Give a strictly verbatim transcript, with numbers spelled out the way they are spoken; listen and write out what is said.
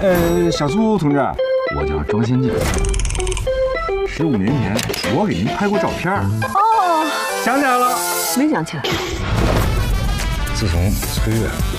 呃，小苏同志，我叫庄先进。十五年前，我给您拍过照片。哦，想起来了？ 没想起来。 自从崔月